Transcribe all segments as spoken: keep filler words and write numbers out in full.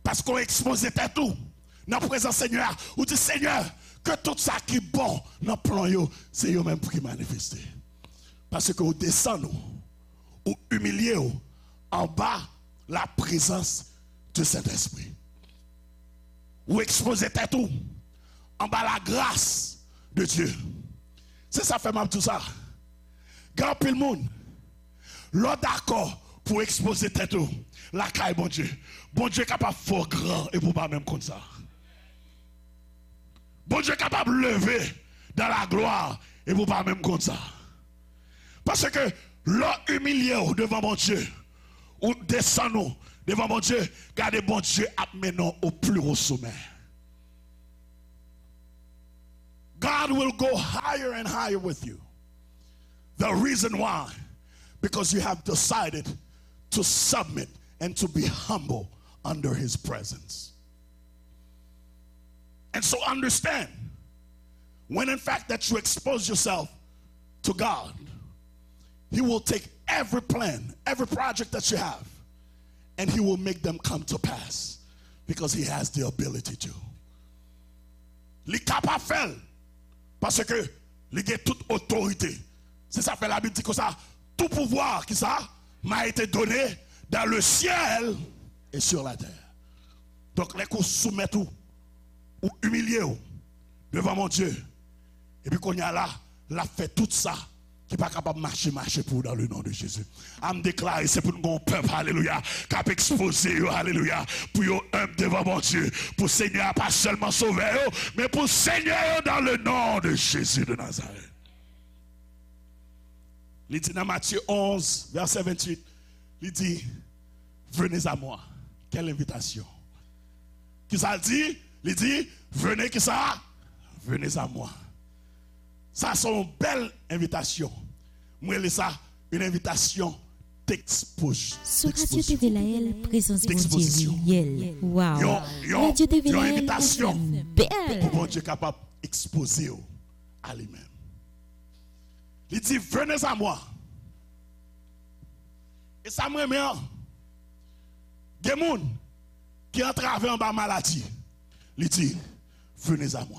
Parce qu'on expose tout dans la présence Seigneur. Ou dit Seigneur, que tout ça qui est bon dans le plan, c'est eux-mêmes qui manifestent. Parce que vous descendez, ou humiliez en bas la présence de cet esprit. Ou exposez tout en bas la grâce de Dieu. C'est ça fait mal tout ça. Quand tout le monde, l'autre d'accord pour exposer tout, la caille bon Dieu. Bon Dieu est capable de faire grand et pour pas même comme ça. Bon Dieu est capable de lever dans la gloire et pour pas même comme ça. Parce que l'homme humilié devant mon Dieu, ou descendons devant mon Dieu, gardez bon Dieu amenant au plus haut sommet. God will go higher and higher with you. The reason why, because you have decided to submit and to be humble under his presence. And so understand, when in fact that you expose yourself to God, he will take every plan, every project that you have, and he will make them come to pass because he has the ability to. Li capable faire parce que il a toute autorité. C'est ça fait la Bible dit que ça, tout pouvoir qui ça m'a été donné dans le ciel et sur la terre. Donc les qu'on soumet tout ou humilier devant mon Dieu. Et puis qu'on y a là, l'a fait tout ça qui n'est pas capable de marcher, marcher pour dans le nom de Jésus. À me déclarer, c'est pour mon peuple, alléluia, qui a exposé, alléluia, pour yon humble devant mon Dieu, pour Seigneur, pas seulement sauver, mais pour Seigneur dans le nom de Jésus de Nazareth. Il dit dans Matthieu onze, verset vingt-huit, il dit, venez à moi. Quelle invitation. Qui ça dit? Il dit, venez qui ça? Venez à moi. Ça, c'est une belle invitation. Moi, c'est ça, une invitation d'exposition. Sur Radio T V Laël, présence d'exposition. Wow. Radio T V Laël, une invitation belle. pour bon Dieu capable d'exposer à lui-même. Il dit, venez à moi. Et ça me remet. Il y a des gens qui ont travaillé en bas maladie. Il dit, venez à moi.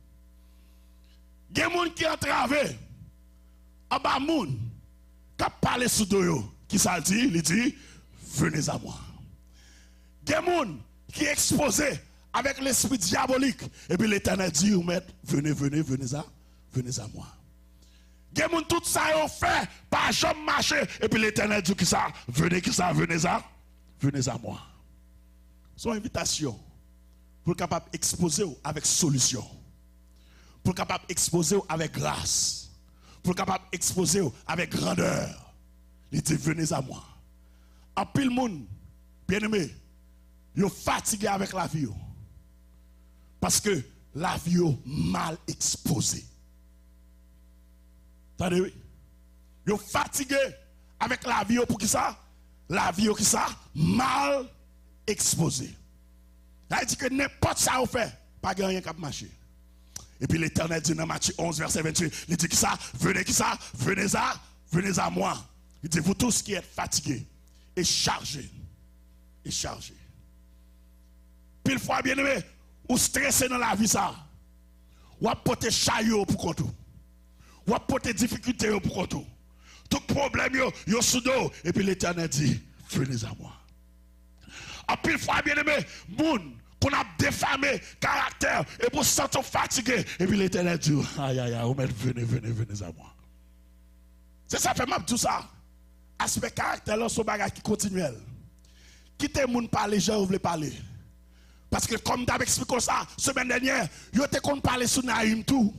Il y a des gens qui ont travaillé en bas moun, qui parlé sous doyo, qui ça dit, il dit, venez à moi. Il y a des gens qui sont exposés avec l'esprit diabolique. Et puis l'Éternel dit, venez, venez, venez à, venez à moi. Il y a des gens tout ça ont fait, pas jamais marcher. Et puis l'Éternel dit, qui ça, venez, qui ça, venez à, venez à moi. Son invitation pour capable exposer avec solution. Pour capable exposer avec grâce, pour capable exposer avec grandeur. Il dit venez à moi. En pile monde, bien aimé, yo fatigué avec la vie parce que la vie mal exposée. Attendez oui. Yo fatigué avec la vie pour qui ça? La vie qui ça mal exposée. Ça dit que n'importe ça vous fait, pas gagner cap marcher. Et puis l'Éternel dit dans Matthieu onze, verset vingt-huit, il dit qui ça? Venez qui ça? Venez à, venez à moi. Il dit, vous tous qui êtes fatigués et chargés, et chargés. Puis une fois, bien aimé, ou stressé dans la vie ça, ou à porter chaillot pour compte, ou à porter difficulté pour compte. Tout problème, yo, yo sous dos. Et puis l'Éternel dit, venez à moi. En pile fois, bien aimé, moun, qu'on a défamé caractère et pour se sentir fatigué. Et puis l'Éternel dit, aïe aïe aïe, venez, venez, venez à moi. C'est ça fait mal tout ça. Aspect caractère là, son bagage qui continuel. Quittez moun parler, je voulais parler. Parce que comme tu as expliqué ça, semaine dernière, yo te kon parler sur Naïm tout.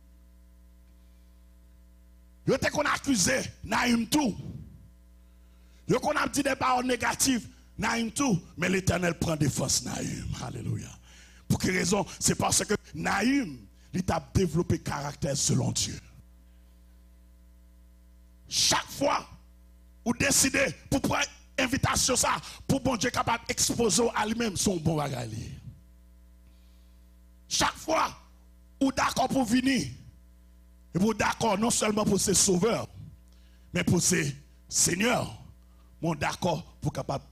Yo te kon accusé Naïm tout. Yo kon a dit des paroles négatives. Naïm tout, mais l'Éternel prend défense Naïm. Alléluia. Pour quelle raison? C'est parce que Naïm, il a développé caractère selon Dieu. Chaque fois, vous décidez pour prendre invitation ça, pour bon Dieu capable d'exposer à lui-même son bon bagage. Chaque fois, vous d'accord pour venir, et vous d'accord non seulement pour ses sauveurs, mais pour ses seigneurs, mon d'accord pour capable